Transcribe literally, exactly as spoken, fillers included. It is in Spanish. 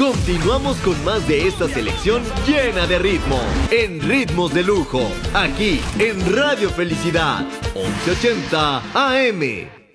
Continuamos con más de esta selección llena de ritmo, en Ritmos de Lujo, aquí en Radio Felicidad, once ochenta A M.